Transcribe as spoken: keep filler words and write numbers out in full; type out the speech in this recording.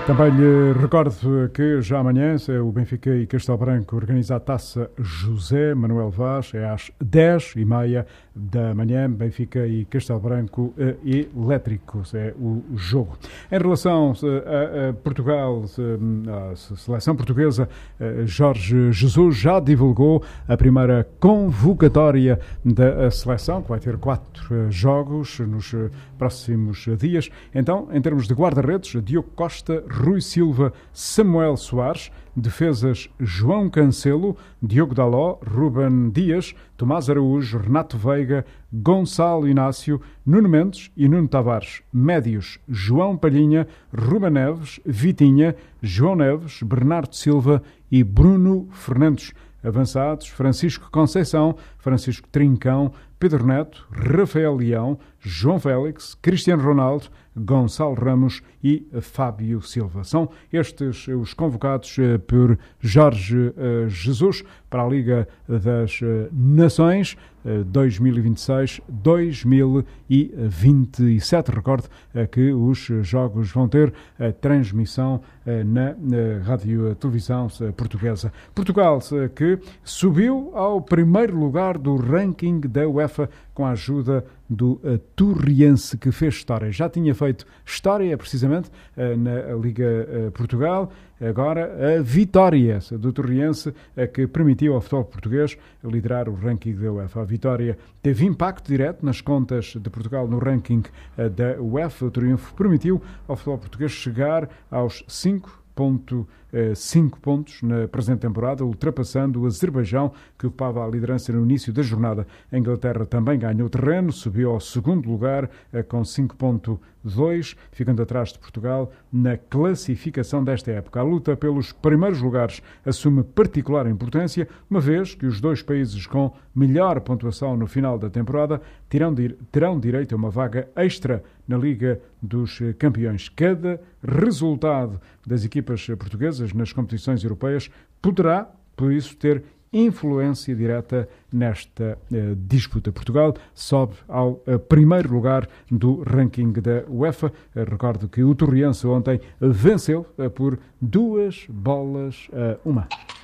Também lhe recordo que já amanhã o Benfica e Castelo Branco organiza a Taça José Manuel Vaz, é às dez e meia da manhã, Benfica e Castelo Branco e Elétricos, é o jogo. Em relação a, a Portugal, a seleção portuguesa, Jorge Jesus já divulgou a primeira convocatória da seleção, que vai ter quatro jogos nos próximos dias. Então, em termos de guarda-redes, Diogo Costa, Rui Silva, Samuel Soares, defesas João Cancelo, Diogo Dalot, Ruben Dias, Tomás Araújo, Renato Veiga, Gonçalo Inácio, Nuno Mendes e Nuno Tavares. Médios João Palhinha, Ruben Neves, Vitinha, João Neves, Bernardo Silva e Bruno Fernandes. Avançados, Francisco Conceição, Francisco Trincão, Pedro Neto, Rafael Leão, João Félix, Cristiano Ronaldo, Gonçalo Ramos e Fábio Silva. São estes os convocados por Jorge Jesus para a Liga das Nações dois mil e vinte e seis dois mil e vinte e sete. Recordo que os jogos vão ter a transmissão na Rádio Televisão Portuguesa. Portugal, que subiu ao primeiro lugar do ranking da UEFA com a ajuda do uh, Torriense, que fez história. Já tinha feito história, precisamente, uh, na Liga uh, Portugal. Agora, a vitória do Torriense, uh, que permitiu ao futebol português liderar o ranking da UEFA. A vitória teve impacto direto nas contas de Portugal no ranking uh, da UEFA. O triunfo permitiu ao futebol português chegar aos cinco vírgula cinco pontos na presente temporada, ultrapassando o Azerbaijão, que ocupava a liderança no início da jornada. A Inglaterra também ganhou terreno, subiu ao segundo lugar com cinco vírgula dois, ficando atrás de Portugal na classificação desta época. A luta pelos primeiros lugares assume particular importância, uma vez que os dois países com melhor pontuação no final da temporada terão, terão direito a uma vaga extra na Liga dos Campeões. Cada resultado das equipas portuguesas nas competições europeias poderá, por isso, ter influência direta nesta eh, disputa. Portugal sobe ao eh, primeiro lugar do ranking da UEFA. Eh, recordo que o Torriense ontem venceu eh, por duas bolas a uma.